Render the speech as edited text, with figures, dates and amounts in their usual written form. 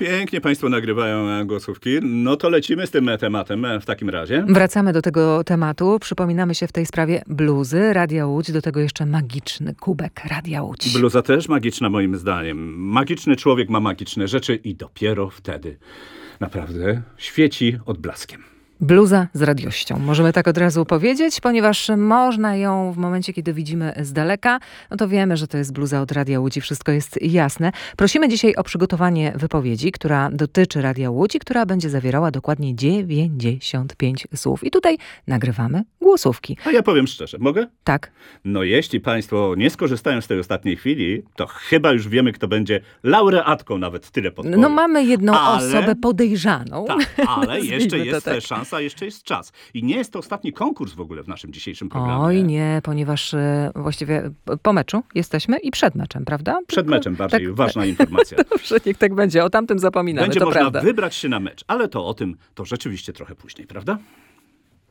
Pięknie państwo nagrywają głosówki. No to lecimy z tym tematem w takim razie. Wracamy do tego tematu. Przypominamy się w tej sprawie bluzy Radia Łódź, do tego jeszcze magiczny kubek Radia Łódź. Bluza też magiczna moim zdaniem. Magiczny człowiek ma magiczne rzeczy i dopiero wtedy naprawdę świeci odblaskiem. Bluza z radiością. Możemy tak od razu powiedzieć, ponieważ można ją w momencie, kiedy widzimy z daleka, no to wiemy, że to jest bluza od Radia Łódź i wszystko jest jasne. Prosimy dzisiaj o przygotowanie wypowiedzi, która dotyczy Radia Łódź i która będzie zawierała dokładnie 95 słów. I tutaj nagrywamy głosówki. A ja powiem szczerze, mogę? Tak. No jeśli państwo nie skorzystają z tej ostatniej chwili, to chyba już wiemy, kto będzie laureatką, nawet tyle podpowiem. No mamy jedną osobę podejrzaną. Tak, ale jeszcze jest tak. szansa, jeszcze jest czas. I nie jest to ostatni konkurs w ogóle w naszym dzisiejszym programie. Oj nie, ponieważ właściwie po meczu jesteśmy i przed meczem, prawda? Przed meczem bardziej, ważna informacja. Dobrze, niech tak będzie. O tamtym zapominamy, Będzie to można prawda. wybrać się na mecz, ale to o tym to rzeczywiście trochę później, prawda?